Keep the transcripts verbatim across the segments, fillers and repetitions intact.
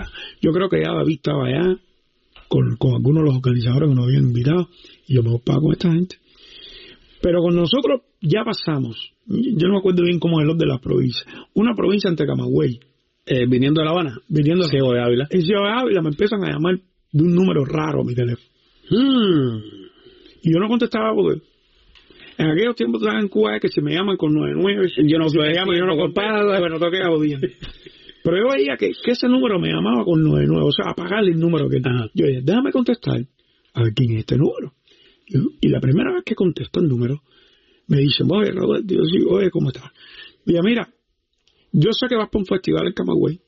Yo creo que ya David estaba allá con, con algunos de los organizadores que nos habían invitado y yo me ocupaba con esta gente. Pero con nosotros ya pasamos. Yo no me acuerdo bien cómo es el de las provincias. Una provincia entre Camagüey. Eh, viniendo de La Habana. Viniendo de Ciego de Ávila. En Ciego de Ávila me empiezan a llamar de un número raro a mi teléfono. Hmm. Y yo no contestaba porque en aquellos tiempos en Cuba que se me llaman con nueve nueve, Yo no si me sé, llaman y yo no contesto, bueno, toqué jodiendo. Pero yo veía que, que ese número me llamaba con nueve nueve, o sea, apagarle el número que tenía. Yo dije, déjame contestar a ver quién es este número. Y, y la primera vez que contesto el número, me dicen, oye, Roberto, yo sí, oye, ¿cómo estás? Y yo, mira, yo sé que vas para un festival en Camagüey.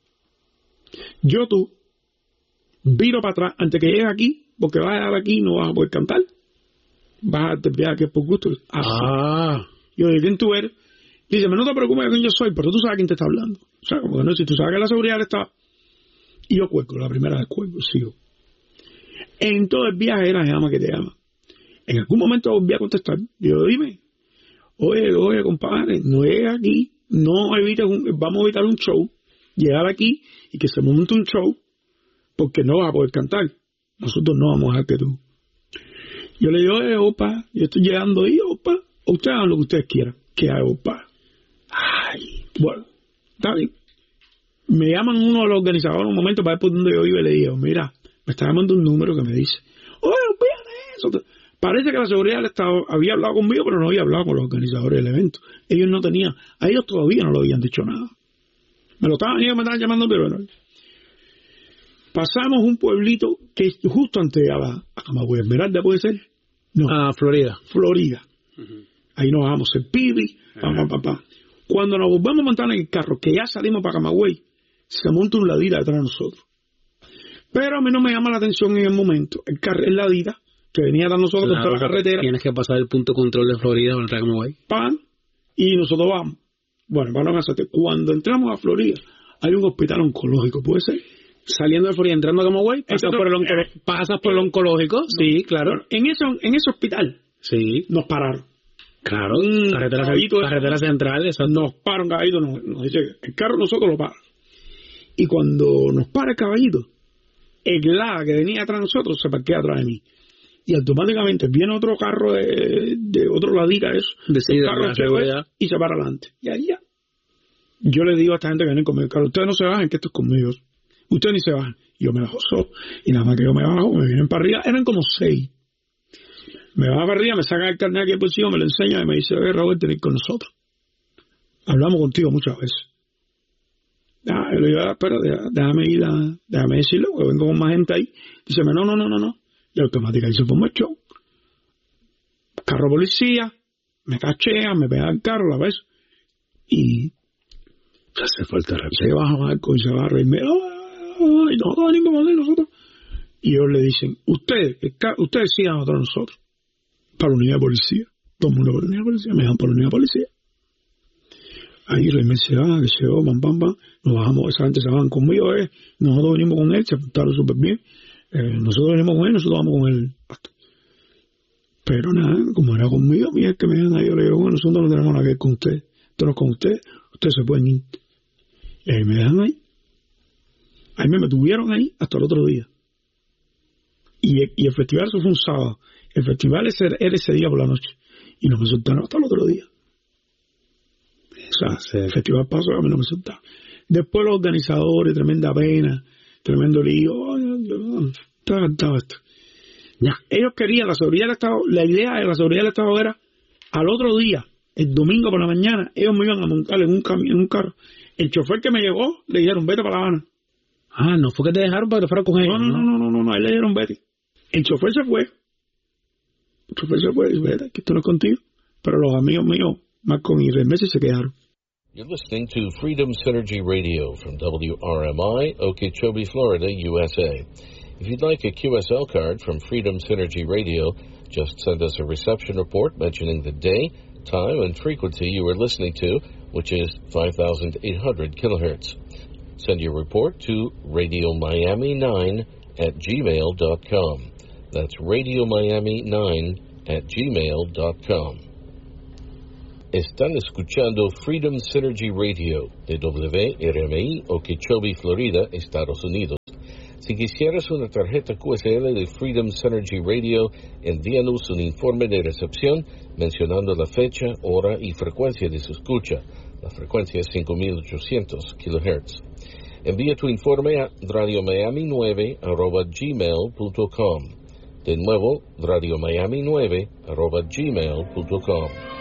Yo tú, viro para atrás antes que llegues aquí, porque vas a llegar aquí y no vas a poder cantar. Vas a terminar aquí por gusto. Ah. Yo dije, ¿quién tú eres? Dice, no te preocupes de quién yo soy, pero tú sabes quién te está hablando. O sea, como que no, si tú sabes que la seguridad del Estado. Y yo cuelgo, la primera vez cuelgo, sigo. En todo el viaje era llama que te llama. En algún momento volví a contestar. Yo, dime, oye, oye, compadre, no llegues aquí, no evites un, vamos a evitar un show, llegar aquí y que se monte un show, porque no vas a poder cantar. Nosotros no vamos a dejar que tú. Yo le digo, oye, opa, yo estoy llegando ahí, opa, ustedes hagan lo que ustedes quieran. ¿Qué hago, opa? Ay, bueno, está bien. Me llaman uno de los organizadores un momento para ver por dónde yo iba y le digo, mira, me está llamando un número que me dice, oye, olvídate eso. Parece que la seguridad del Estado había hablado conmigo, pero no había hablado con los organizadores del evento. Ellos no tenían, a ellos todavía no le habían dicho nada. Me lo estaban, ellos me estaban llamando, pero no. Pasamos un pueblito que es justo antes de a, a Camagüey, Esmeralda puede ser. No. Ah, Florida. Florida. Uh-huh. Ahí nos bajamos el pibi, pam, pam, pam, pam. Cuando nos volvemos a montar en el carro, que ya salimos para Camagüey, se monta un ladita detrás de nosotros. Pero a mí no me llama la atención en el momento. El carro es ladita, que venía de nosotros claro, por toda la carretera. Tienes que pasar el punto de control de Florida para entrar a Camagüey. Pan, y nosotros vamos. Bueno, vamos a hacer. Cuando entramos a Florida, hay un hospital oncológico, ¿puede ser? Saliendo de Florida, entrando a Camagüey, pasas, por el, oncolo- pasas por el oncológico, no, sí, claro. Bueno, en, eso, en ese hospital, sí, nos pararon. Claro, mm, carretera, caballito, carretera central, exacto. Nos para un caballito, nos, nos dice, el carro nosotros lo para. Y cuando nos para el caballito, el lado que venía atrás de nosotros se parquea atrás de mí. Y automáticamente viene otro carro de, de otro ladita eso, de el carro de y se para adelante. Y ahí ya. Yo le digo a esta gente que viene conmigo, claro, ustedes no se bajen, que esto es conmigo. Ustedes ni se bajan. Yo me bajo solo. Y nada más que yo me bajo, me vienen para arriba, eran como seis. Me baja para arriba, me sacan el carnet aquí por encima, me lo enseñan y me dice, oye, Robert, tenés con nosotros. Hablamos contigo muchas veces. Ah, yo le digo, espera, déjame ir, a, déjame decirlo, porque vengo con más gente ahí. Dice, no, no, no, no, no. Y automáticamente se forma el show. Carro policía, me cachean, me pegan el carro, la vez. Y hace falta rápido. Se baja Marco y se va a reírme. Ay, nosotros venimos con él, nosotros. Y ellos le dicen, ustedes, ustedes sigan a nosotros, nosotros. Para la unidad de policía. Todo el mundo para la unidad de policía, me dejan para la unidad de policía. Ahí Reymel se va, que se va, pam, pam, pam. Nos bajamos, esa gente se van conmigo, eh. Nosotros venimos con él, se apuntaron súper bien. Eh, nosotros venimos con él, nosotros vamos con él. Pero nada, como era conmigo, mira, que me dejan ahí, yo le digo, bueno, nosotros no tenemos nada que ver con usted. Esto no es con usted, ustedes se pueden ir. Y ahí me dejan ahí. Ahí me, me tuvieron ahí hasta el otro día. Y, y el festival, eso fue un sábado. El festival ese, era ese día por la noche. Y no me soltaron hasta el otro día. O sea, sí. El festival pasó, a mí no me soltaron. Después los organizadores, tremenda pena, tremendo lío. Oh, yo, yo, estaba cantado esto. Ya. Ellos querían, la seguridad del Estado, la idea de la seguridad del Estado era, al otro día, el domingo por la mañana, ellos me iban a montar en un camión, en un carro. El chofer que me llevó, le dijeron, vete para La Habana. Ah, no fue que te dejaron para que te fuera con ellos. No, no, no, no, no, no, ahí le dijeron, vete. El chofer se fue. El chofer se fue y dice, vete, que esto no es contigo. Pero los amigos míos, Marco y Reymel, se quedaron. You're listening to Freedom Synergy Radio from W R M I, Okeechobee, Florida, U S A. If you'd like a Q S L card from Freedom Synergy Radio, just send us a reception report mentioning the day, time, and frequency you are listening to, which is five thousand eight hundred kilohertz. Send your report to radio miami nine at gmail dot com. That's radio miami nine at gmail dot com. Están escuchando Freedom Synergy Radio de W R M I, Okeechobee, Florida, Estados Unidos. Si quisieras una tarjeta Q S L de Freedom Synergy Radio, envíanos un informe de recepción mencionando la fecha, hora y frecuencia de su escucha. La frecuencia es cinco mil ochocientos kilohertz. Envía tu informe a radio miami nueve arroba gmail punto com. De nuevo, radio miami nueve arroba gmail punto com.